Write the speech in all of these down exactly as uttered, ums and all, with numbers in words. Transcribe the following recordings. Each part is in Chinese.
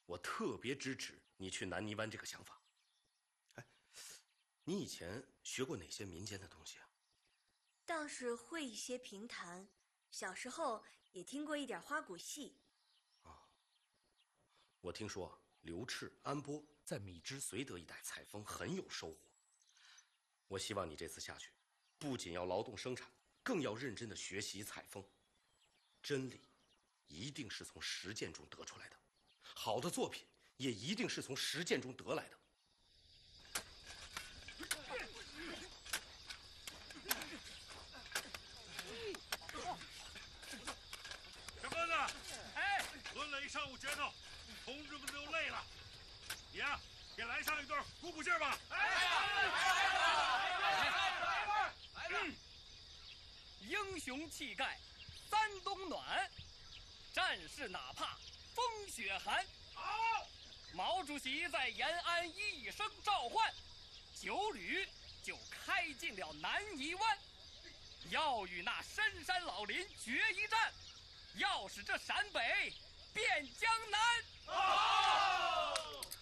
我特别支持你去南泥湾这个想法。哎，你以前学过哪些民间的东西啊？ 倒是会一些评弹，小时候也听过一点花鼓戏。 啊，我听说刘赤、安波在米脂绥德一带采风很有收获。我希望你这次下去，不仅要劳动生产，更要认真的学习采风。真理一定是从实践中得出来的，好的作品也一定是从实践中得来的。 小哥子，哎，抡了一上午拳头，同志们都累了，你呀、啊，给来上一段鼓鼓劲儿吧！哎来来来，英雄气概，三冬暖，战士哪怕风雪寒。好，毛主席在延安一声召唤，九旅就开进了南泥湾，要与那深山老林决一战，要使这陕北变江南。好，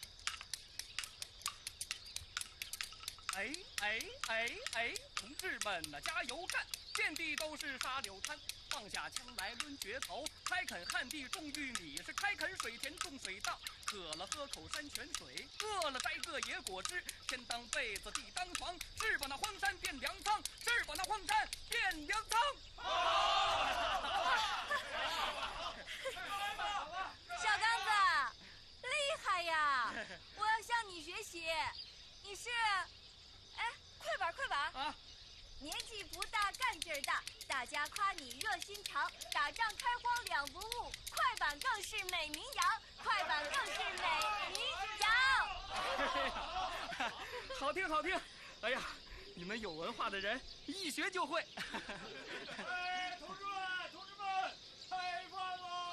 哎哎哎哎，同志们呐，加油干！遍地都是沙柳滩，放下枪来抡决头，开垦旱地种玉米，是开垦水田种水稻，渴了喝口山泉水，饿了摘个野果汁，天当被子地当床，是把那荒山变粮仓，是把那荒山变粮仓。 小刚子，厉害呀！我要向你学习。你是，哎，快板快板啊！年纪不大，干劲儿大，大家夸你热心肠，打仗开荒两不误，快板更是美名扬，快板更是美名扬。 好听好听，哎呀，你们有文化的人一学就会。 哎，同志们，同志们，开饭喽！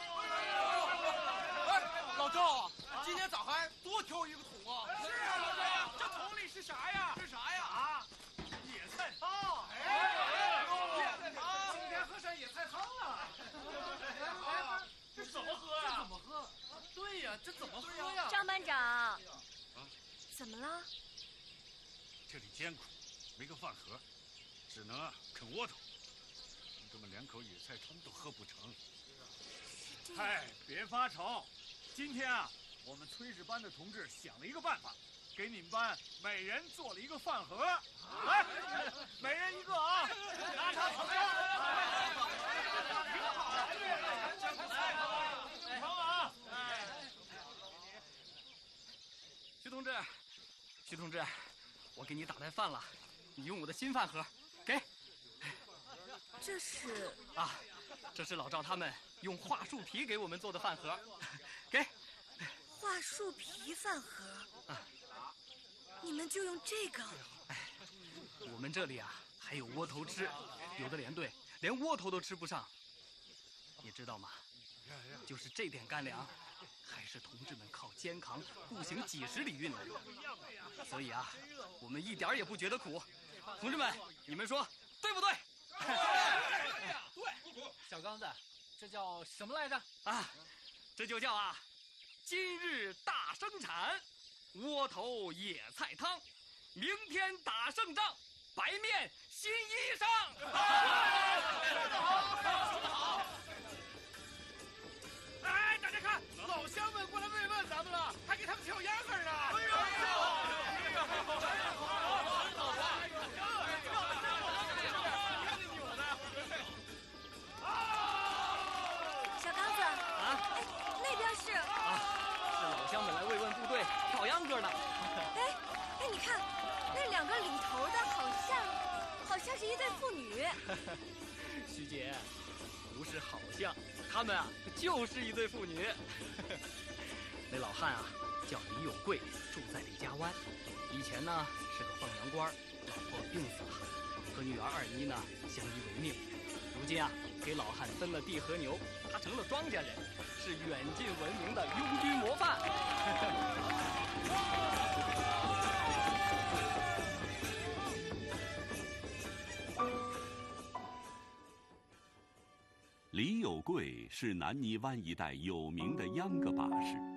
哎，老赵，今天咋还多挑一个桶啊？ 是啊，老赵，这桶里是啥呀？ 是啥呀？ 啊，野菜汤。 哎， 野菜汤，今天喝上野菜汤了。这怎么喝呀？ 怎么喝？对呀，这怎么喝呀？ 张班长，啊，怎么了？ 这里艰苦，没个饭盒，只能啊啃窝头。同志们连口野菜汤都喝不成。嗨，别发愁，今天啊，我们炊事班的同志想了一个办法，给你们班每人做了一个饭盒。来，每人一个啊！拿它盛上。挺好，真不错，成啊！哎， 徐同志，徐同志，我给你打来饭了，你用我的新饭盒，给。 这是啊，这是老赵他们用桦树皮给我们做的饭盒，给。 桦树皮饭盒啊，你们就用这个？ 哎，我们这里啊还有窝头吃，有的连队连窝头都吃不上，你知道吗？就是这点干粮，还是同志们靠肩扛步行几十里运来的，所以啊，我们一点也不觉得苦。同志们，你们说对不对？ 对，小刚子，这叫什么来着？ 啊，这就叫啊，今日大生产，窝头野菜汤，明天打胜仗，白面新衣裳。 说得好，说得好。 哎，大家看， 老乡们过来慰问咱们了，还给他们跳秧歌呢。哎呦，真好，真好啊！ 小刚子啊，那边是啊，是老乡们来慰问部队跳秧歌呢。 哎哎，你看那两个领头的，好像好像是一对父女。 徐姐，不是好像，他们啊就是一对父女。那老汉啊叫李有贵，住在李家湾，以前呢是个放羊官，老婆病死了，和女儿二妮呢相依为命。如今啊给老汉分了地和牛，他成了庄稼人，是远近闻名的拥军模范。 李有贵是南泥湾一带有名的秧歌把式。